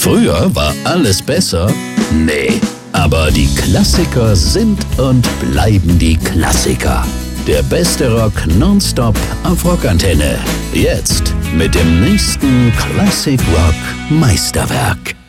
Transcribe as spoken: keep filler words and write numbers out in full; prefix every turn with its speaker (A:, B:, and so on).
A: Früher war alles besser? Nee. Aber die Klassiker sind und bleiben die Klassiker. Der beste Rock nonstop auf Rockantenne. Jetzt mit dem nächsten Classic Rock Meisterwerk.